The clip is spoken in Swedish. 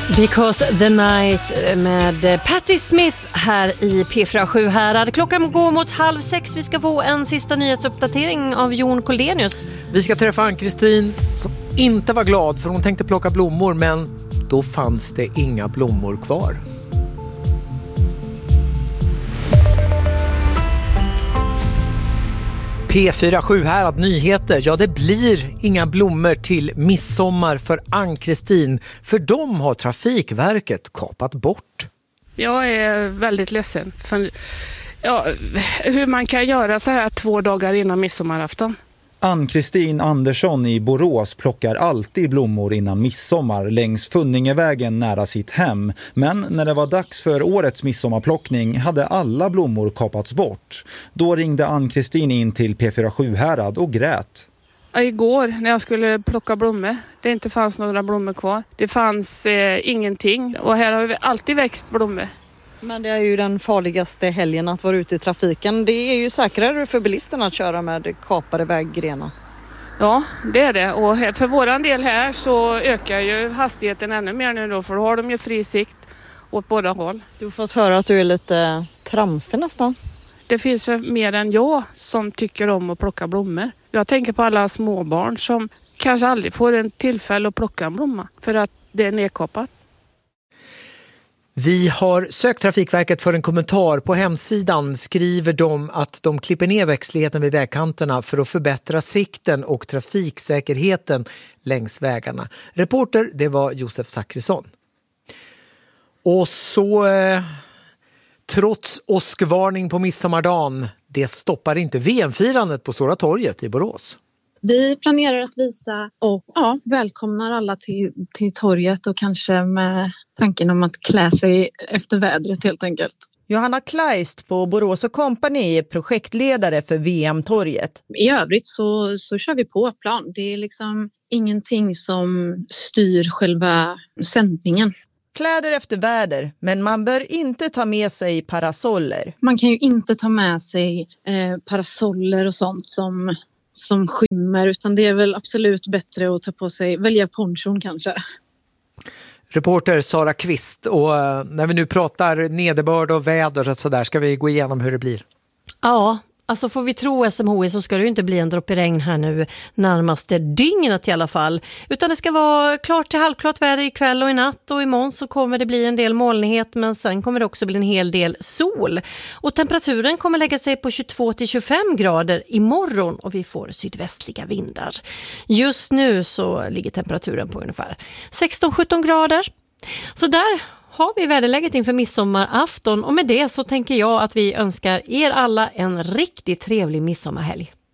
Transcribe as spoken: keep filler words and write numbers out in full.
Because the night med Patti Smith här i P fyra sju Härad. Klockan går mot halv sex. Vi ska få en sista nyhetsuppdatering av Jon Koldenius. Vi ska träffa Ann-Kristin som inte var glad för hon tänkte plocka blommor, men då fanns det inga blommor kvar. P fyra sju Härad nyheter. Ja, det blir inga blommor till midsommar för Ann-Kristin, för de har Trafikverket kapat bort. Jag är väldigt ledsen för ja, hur man kan göra så här två dagar innan midsommarafton. Ann-Kristin Andersson i Borås plockar alltid blommor innan midsommar längs Funningevägen nära sitt hem. Men när det var dags för årets midsommarplockning hade alla blommor kapats bort. Då ringde Ann-Kristin in till P fyra sju Härad och grät. Ja, igår när jag skulle plocka blommor, det inte fanns några blommor kvar. Det fanns eh, ingenting och här har vi alltid växt blommor. Men det är ju den farligaste helgen att vara ute i trafiken. Det är ju säkrare för bilisterna att köra med kapade väggrenar. Ja, det är det. Och för våran del här så ökar ju hastigheten ännu mer nu då. För då har de ju fri sikt åt båda håll. Du har fått höra att du är lite tramsig nästan. Det finns mer än jag som tycker om att plocka blommor. Jag tänker på alla småbarn som kanske aldrig får en tillfälle att plocka en blomma. För att det är nedkapat. Vi har sökt Trafikverket för en kommentar. På hemsidan skriver de att de klipper ner växtligheten vid vägkanterna för att förbättra sikten och trafiksäkerheten längs vägarna. Reporter, det var Josef Zachrisson. Och så, eh, trots åskvarning på midsommardagen, det stoppar inte V M-firandet på Stora torget i Borås. Vi planerar att visa och ja, välkomnar alla till, till torget och kanske med tanken om att klä sig efter vädret helt enkelt. Johanna Kleist på Borås och Company är projektledare för V M-torget. I övrigt så, så kör vi på plan. Det är liksom ingenting som styr själva sändningen. Kläder efter väder, men man bör inte ta med sig parasoller. Man kan ju inte ta med sig eh, parasoller och sånt som... som skymmer, utan det är väl absolut bättre att ta på sig, välja ponchon kanske. Reporter Sara Kvist, och när vi nu pratar nederbörd och väder och så där, ska vi gå igenom hur det blir? Ja, alltså får vi tro S M H I så ska det ju inte bli en droppe regn här nu närmaste dygnet i alla fall. Utan det ska vara klart till halvklart väder ikväll och i natt, och imorgon så kommer det bli en del molnighet, men sen kommer det också bli en hel del sol. Och temperaturen kommer lägga sig på tjugotvå till tjugofem grader imorgon och vi får sydvästliga vindar. Just nu så ligger temperaturen på ungefär sexton till sjutton grader. Så där har vi väderläget inför midsommarafton, och med det så tänker jag att vi önskar er alla en riktigt trevlig midsommarhelg.